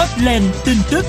Hotline tin tức.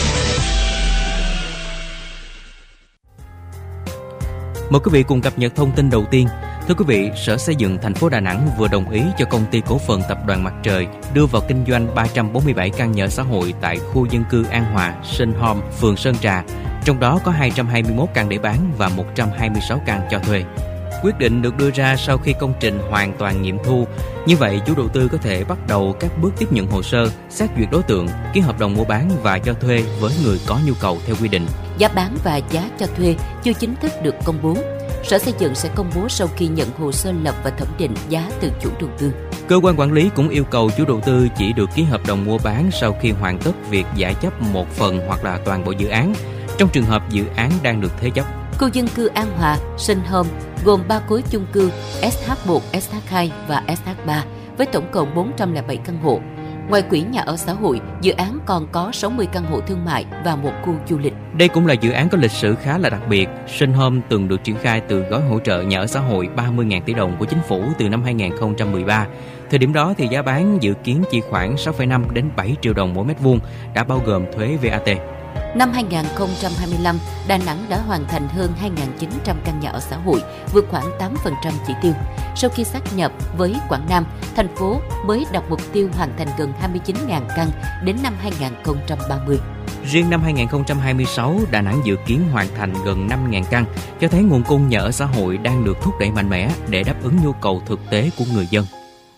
Mời quý vị cùng cập nhật thông tin đầu tiên. Thưa quý vị, Sở Xây dựng thành phố Đà Nẵng vừa đồng ý cho công ty cổ phần Tập đoàn Mặt Trời đưa vào kinh doanh 347 căn nhà ở xã hội tại khu dân cư An Hòa, Sinh Home, phường Sơn Trà. Trong đó có 221 căn để bán và 126 căn cho thuê. Quyết định được đưa ra sau khi công trình hoàn toàn nghiệm thu. Như vậy, chủ đầu tư có thể bắt đầu các bước tiếp nhận hồ sơ, xét duyệt đối tượng, ký hợp đồng mua bán và cho thuê với người có nhu cầu theo quy định. Giá bán và giá cho thuê chưa chính thức được công bố. Sở Xây dựng sẽ công bố sau khi nhận hồ sơ lập và thẩm định giá từ chủ đầu tư. Cơ quan quản lý cũng yêu cầu chủ đầu tư chỉ được ký hợp đồng mua bán sau khi hoàn tất việc giải chấp một phần hoặc là toàn bộ dự án, trong trường hợp dự án đang được thế chấp. Khu dân cư An Hòa, Sinh Home gồm 3 khối chung cư SH1, SH2 và SH3 với tổng cộng 407 căn hộ. Ngoài quỹ nhà ở xã hội, dự án còn có 60 căn hộ thương mại và một khu du lịch. Đây cũng là dự án có lịch sử khá là đặc biệt. Sinh Home từng được triển khai từ gói hỗ trợ nhà ở xã hội 30.000 tỷ đồng của chính phủ từ năm 2013. Thời điểm đó thì giá bán dự kiến chỉ khoảng 6,5 đến 7 triệu đồng mỗi mét vuông, đã bao gồm thuế VAT. Năm 2025, Đà Nẵng đã hoàn thành hơn 2.900 căn nhà ở xã hội, vượt khoảng 8% chỉ tiêu. Sau khi sát nhập với Quảng Nam, thành phố mới đặt mục tiêu hoàn thành gần 29.000 căn đến năm 2030. Riêng năm 2026, Đà Nẵng dự kiến hoàn thành gần 5.000 căn, cho thấy nguồn cung nhà ở xã hội đang được thúc đẩy mạnh mẽ để đáp ứng nhu cầu thực tế của người dân.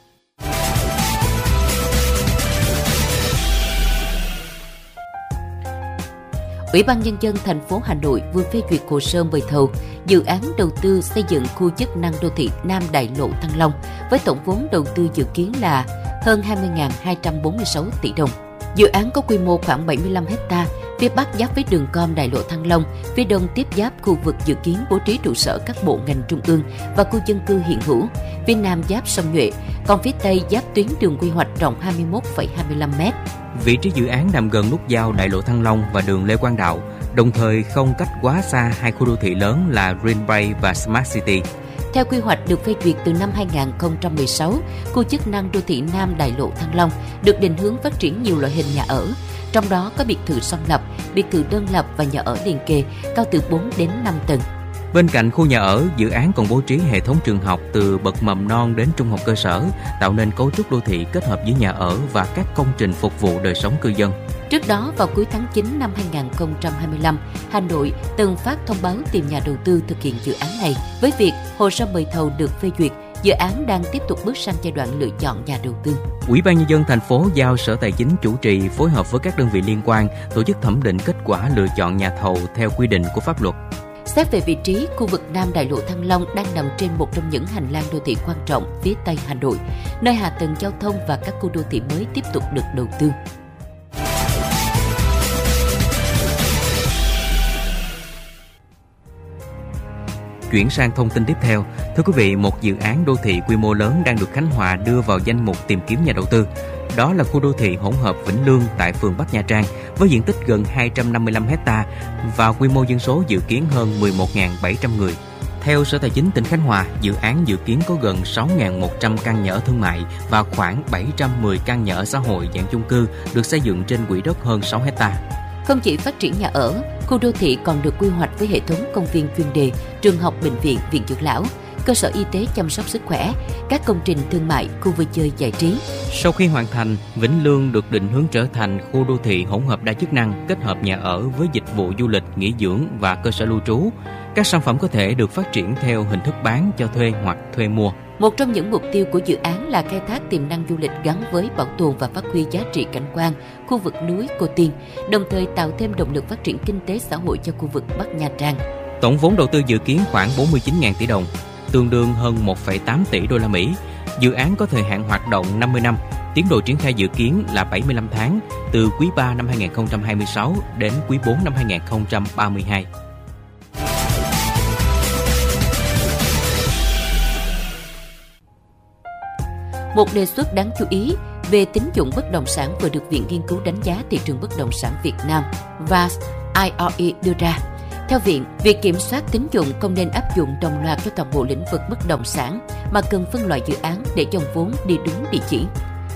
Ủy ban Nhân dân thành phố Hà Nội vừa phê duyệt hồ sơ mời thầu dự án đầu tư xây dựng khu chức năng đô thị Nam Đại Lộ Thăng Long với tổng vốn đầu tư dự kiến là hơn 20.246 tỷ đồng. Dự án có quy mô khoảng 75 ha, phía Bắc giáp với đường gom Đại Lộ Thăng Long, phía Đông tiếp giáp khu vực dự kiến bố trí trụ sở các bộ ngành trung ương và khu dân cư hiện hữu, phía Nam giáp sông Nhuệ, còn phía Tây giáp tuyến đường quy hoạch rộng 21,25 m. Vị trí dự án nằm gần nút giao Đại Lộ Thăng Long và đường Lê Quang Đạo, đồng thời không cách quá xa hai khu đô thị lớn là Green Bay và Smart City. Theo quy hoạch được phê duyệt từ năm 2016, khu chức năng đô thị Nam Đại Lộ Thăng Long được định hướng phát triển nhiều loại hình nhà ở, trong đó có biệt thự song lập, biệt thự đơn lập và nhà ở liền kề, cao từ 4 đến 5 tầng. Bên cạnh khu nhà ở, dự án còn bố trí hệ thống trường học từ bậc mầm non đến trung học cơ sở, tạo nên cấu trúc đô thị kết hợp với nhà ở và các công trình phục vụ đời sống cư dân. Trước đó, vào cuối tháng 9 năm 2025, Hà Nội từng phát thông báo tìm nhà đầu tư thực hiện dự án này. Với việc hồ sơ mời thầu được phê duyệt, dự án đang tiếp tục bước sang giai đoạn lựa chọn nhà đầu tư. Ủy ban Nhân dân thành phố giao Sở Tài chính chủ trì phối hợp với các đơn vị liên quan tổ chức thẩm định kết quả lựa chọn nhà thầu theo quy định của pháp luật. Xét về vị trí, khu vực Nam Đại Lộ Thăng Long đang nằm trên một trong những hành lang đô thị quan trọng phía Tây Hà Nội, nơi hạ tầng giao thông và các khu đô thị mới tiếp tục được đầu tư. Chuyển sang thông tin tiếp theo, thưa quý vị, một dự án đô thị quy mô lớn đang được Khánh Hòa đưa vào danh mục tìm kiếm nhà đầu tư. Đó là khu đô thị hỗn hợp Vĩnh Lương tại phường Bắc Nha Trang với diện tích gần 255 ha và quy mô dân số dự kiến hơn 11.700 người. Theo Sở Tài chính tỉnh Khánh Hòa, dự án dự kiến có gần 6.100 căn nhà ở thương mại và khoảng 710 căn nhà ở xã hội dạng chung cư được xây dựng trên quỹ đất hơn 6 ha. Không chỉ phát triển nhà ở, khu đô thị còn được quy hoạch với hệ thống công viên chuyên đề, trường học, bệnh viện, viện dưỡng lão, cơ sở y tế chăm sóc sức khỏe, các công trình thương mại, khu vui chơi giải trí. Sau khi hoàn thành, Vĩnh Lương được định hướng trở thành khu đô thị hỗn hợp đa chức năng, kết hợp nhà ở với dịch vụ du lịch, nghỉ dưỡng và cơ sở lưu trú. Các sản phẩm có thể được phát triển theo hình thức bán, cho thuê hoặc thuê mua. Một trong những mục tiêu của dự án là khai thác tiềm năng du lịch gắn với bảo tồn và phát huy giá trị cảnh quan khu vực núi Cô Tiên, đồng thời tạo thêm động lực phát triển kinh tế xã hội cho khu vực Bắc Nha Trang. Tổng vốn đầu tư dự kiến khoảng 49.000 tỷ đồng, tương đương hơn 1,8 tỷ đô la Mỹ. Dự án có thời hạn hoạt động 50 năm, tiến độ triển khai dự kiến là 75 tháng, từ quý 3 năm 2026 đến quý 4 năm 2032. Một đề xuất đáng chú ý về tín dụng bất động sản vừa được Viện Nghiên cứu Đánh giá Thị trường Bất động sản Việt Nam và IRE đưa ra. Theo Viện, việc kiểm soát tín dụng không nên áp dụng đồng loạt cho toàn bộ lĩnh vực bất động sản, mà cần phân loại dự án để dòng vốn đi đúng địa chỉ.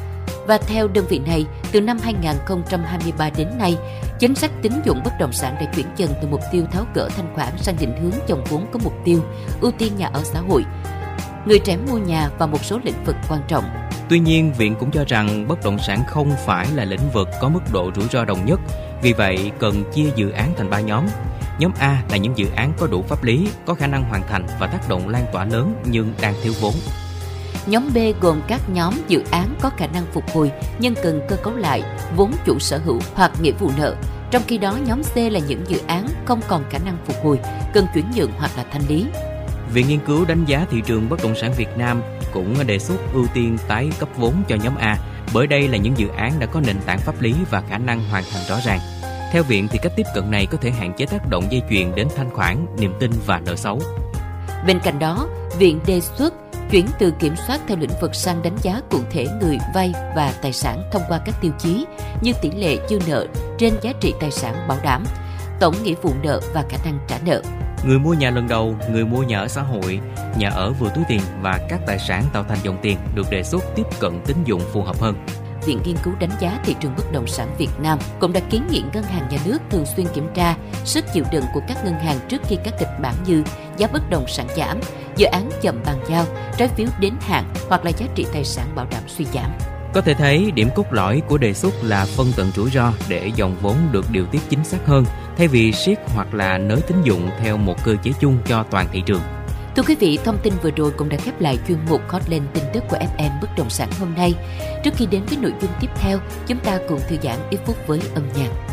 Và theo đơn vị này, từ năm 2023 đến nay, chính sách tín dụng bất động sản đã chuyển dần từ mục tiêu tháo gỡ thanh khoản sang định hướng dòng vốn có mục tiêu ưu tiên nhà ở xã hội, người trẻ mua nhà và một số lĩnh vực quan trọng. Tuy nhiên, Viện cũng cho rằng bất động sản không phải là lĩnh vực có mức độ rủi ro đồng nhất, vì vậy cần chia dự án thành 3 nhóm. Nhóm A là những dự án có đủ pháp lý, có khả năng hoàn thành và tác động lan tỏa lớn nhưng đang thiếu vốn. Nhóm B gồm các nhóm dự án có khả năng phục hồi nhưng cần cơ cấu lại, vốn chủ sở hữu hoặc nghĩa vụ nợ. Trong khi đó, nhóm C là những dự án không còn khả năng phục hồi, cần chuyển nhượng hoặc là thanh lý. Viện nghiên cứu đánh giá thị trường bất động sản Việt Nam cũng đề xuất ưu tiên tái cấp vốn cho nhóm A, bởi đây là những dự án đã có nền tảng pháp lý và khả năng hoàn thành rõ ràng. Theo Viện thì cách tiếp cận này có thể hạn chế tác động dây chuyền đến thanh khoản, niềm tin và nợ xấu. Bên cạnh đó, Viện đề xuất chuyển từ kiểm soát theo lĩnh vực sang đánh giá cụ thể người vay và tài sản thông qua các tiêu chí như tỷ lệ dư nợ trên giá trị tài sản bảo đảm, tổng nghĩa vụ nợ và khả năng trả nợ. Người mua nhà lần đầu, người mua nhà ở xã hội, nhà ở vừa túi tiền và các tài sản tạo thành dòng tiền được đề xuất tiếp cận tín dụng phù hợp hơn. Viện nghiên cứu đánh giá thị trường bất động sản Việt Nam cũng đã kiến nghị ngân hàng nhà nước thường xuyên kiểm tra sức chịu đựng của các ngân hàng trước khi các kịch bản như giá bất động sản giảm, dự án chậm bàn giao, trái phiếu đến hạn hoặc là giá trị tài sản bảo đảm suy giảm. Có thể thấy điểm cốt lõi của đề xuất là phân tầng rủi ro để dòng vốn được điều tiết chính xác hơn, thay vì siết hoặc là nới tín dụng theo một cơ chế chung cho toàn thị trường. Thưa quý vị, thông tin vừa rồi cũng đã khép lại chuyên mục Hotline tin tức của FM Bất động sản hôm nay. Trước khi đến với nội dung tiếp theo, chúng ta cùng thư giãn ít phút với âm nhạc.